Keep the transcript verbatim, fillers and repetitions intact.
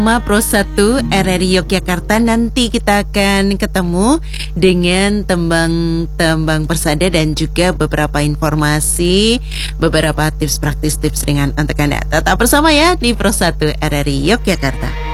Ma Pro satu R R I Yogyakarta. Nanti kita akan ketemu dengan tembang-tembang persada dan juga beberapa informasi, beberapa tips praktis tips ringan untuk Anda. Tetap bersama ya di Pro satu R R I Yogyakarta.